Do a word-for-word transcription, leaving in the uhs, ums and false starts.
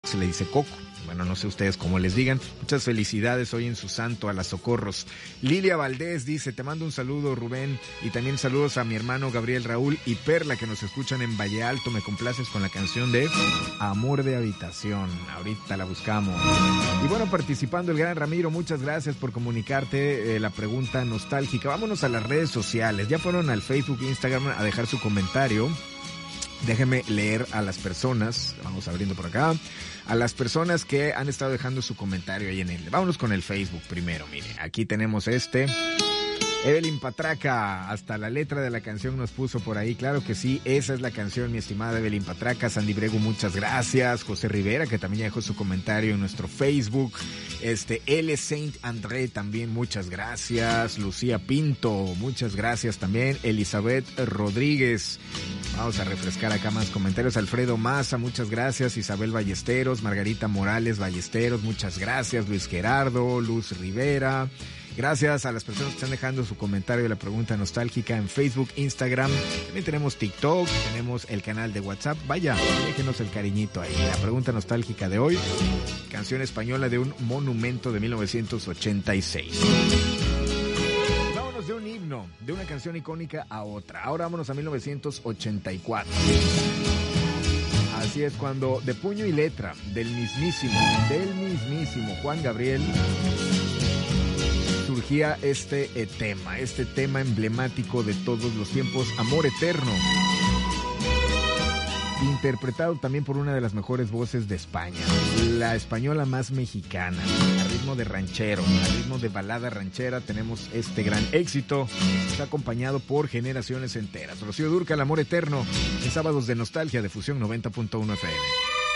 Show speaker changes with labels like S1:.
S1: se le dice Coco. Bueno, no sé ustedes cómo les digan. Muchas felicidades hoy en su santo a las Socorros. Lilia Valdés dice, te mando un saludo, Rubén, y también saludos a mi hermano Gabriel Raúl y Perla, que nos escuchan en Valle Alto. Me complaces con la canción de Amor de Habitación. Ahorita la buscamos. Y bueno, participando el gran Ramiro, muchas gracias por comunicarte eh, la pregunta nostálgica. Vámonos a las redes sociales. Ya fueron al Facebook e Instagram a dejar su comentario. Déjeme leer a las personas, vamos abriendo por acá, a las personas que han estado dejando su comentario ahí en el... Vámonos con el Facebook primero, mire, aquí tenemos este... Evelyn Patraca, hasta la letra de la canción nos puso por ahí, claro que sí, esa es la canción, mi estimada Evelyn Patraca. Sandy Bregu, muchas gracias. José Rivera, que también dejó su comentario en nuestro Facebook. Este, L. Saint André, también muchas gracias. Lucía Pinto, muchas gracias también. Elizabeth Rodríguez, vamos a refrescar acá más comentarios. Alfredo Maza, muchas gracias. Isabel Ballesteros, Margarita Morales Ballesteros, muchas gracias. Luis Gerardo, Luz Rivera. Gracias a las personas que están dejando su comentario de la pregunta nostálgica en Facebook, Instagram. También tenemos TikTok, tenemos el canal de WhatsApp. Vaya, déjenos el cariñito ahí. La pregunta nostálgica de hoy, canción española de un monumento de mil novecientos ochenta y seis. Vámonos de un himno, de una canción icónica a otra. Ahora vámonos a mil novecientos ochenta y cuatro. Así es, cuando de puño y letra del mismísimo, del mismísimo Juan Gabriel... surgía este eh, tema, este tema emblemático de todos los tiempos, Amor Eterno, interpretado también por una de las mejores voces de España, la española más mexicana, a ritmo de ranchero, a ritmo de balada ranchera. Tenemos este gran éxito, está acompañado por generaciones enteras. Rocío Dúrcal, Amor Eterno, en Sábados de Nostalgia de Fusión noventa punto uno F M.